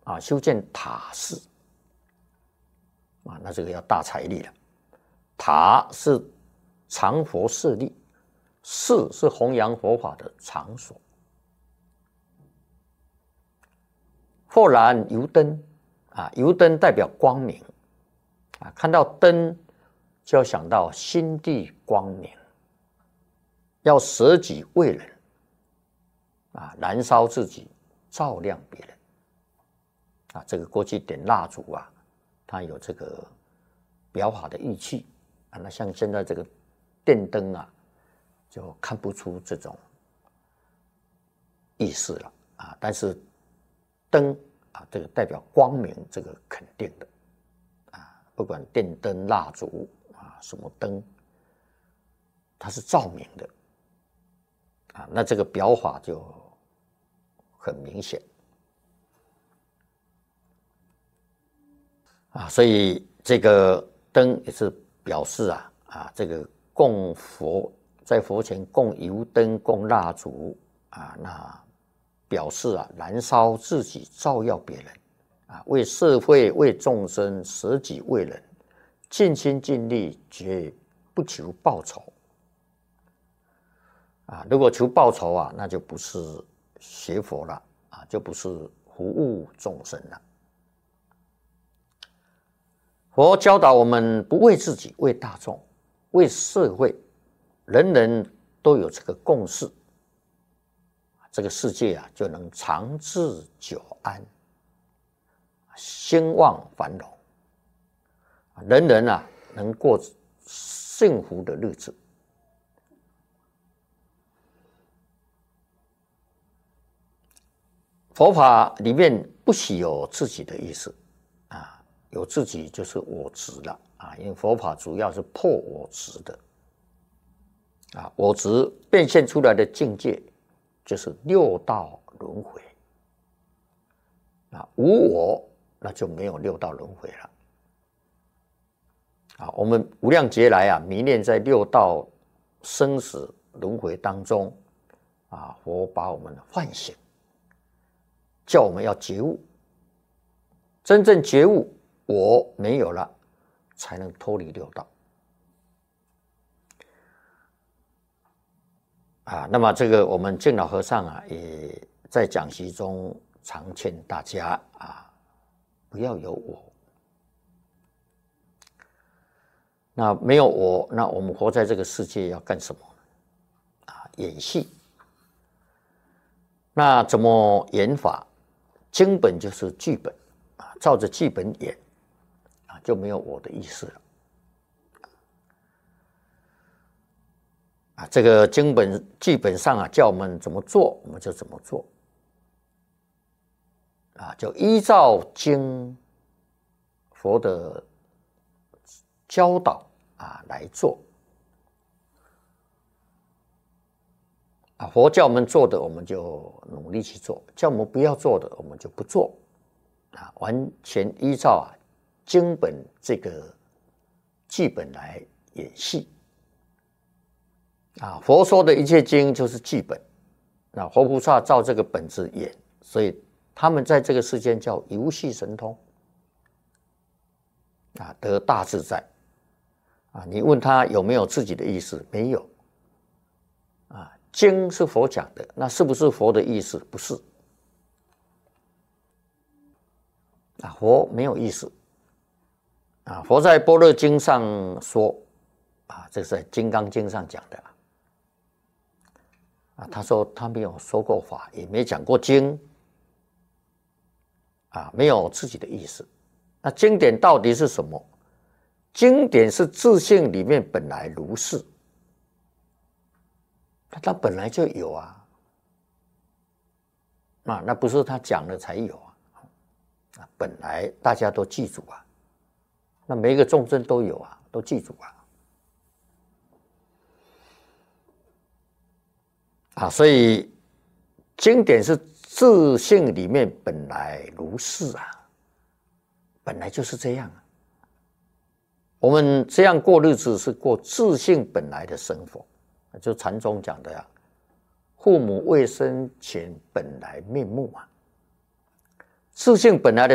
修建塔寺那这个要大财力了。塔是常佛设立，寺是弘扬佛法的场所。或然油灯油灯代表光明看到灯就要想到心地光明，要舍己为人燃烧自己，照亮别人这个过去点蜡烛它有这个表法的义气那像现在这个电灯就看不出这种意思了但是灯这个代表光明，这个肯定的不管电灯、蜡烛什么灯，它是照明的那这个表法就很明显所以这个灯也是表示这个供佛，在佛前供油灯、供蜡烛那表示燃烧自己，照耀别人为社会、为众生舍己为人，尽心尽力，绝不求报酬如果求报酬那就不是学佛了就不是服务众生了。佛教导我们不为自己，为大众，为社会，人人都有这个共识，这个世界就能长治久安，兴旺繁荣，人人能过幸福的日子。佛法里面不许有自己的意思有自己就是我执了因为佛法主要是破我执的我执变现出来的境界就是六道轮回无我那就没有六道轮回了我们无量劫来迷恋在六道生死轮回当中佛把我们唤醒，叫我们要觉悟，真正觉悟我没有了，才能脱离六道那么这个我们净老和尚也在讲习中常劝大家不要有我。那没有我，那我们活在这个世界要干什么演戏。那怎么演法？经本就是剧本照着剧本演就没有我的意思了这个经本剧本上叫我们怎么做我们就怎么做就依照经佛的教导来做佛叫我们做的我们就努力去做，叫我们不要做的我们就不做完全依照经本这个剧本来演戏佛说的一切经就是剧本活菩萨照这个本子演，所以他们在这个世间叫游戏神通得大自在你问他有没有自己的意思？没有经是佛讲的，那是不是佛的意思？不是佛没有意思佛在般若经上说这是在金刚经上讲的他说他没有说过法，也没讲过经没有自己的意思。那经典到底是什么？经典是自性里面本来如是，它本来就有那不是他讲了才有本来大家都记住那每一个众生都有都记住所以经典是自性里面本来如是本来就是这样我们这样过日子是过自性本来的生活，就禅宗讲的父母未生前本来面目事情本来的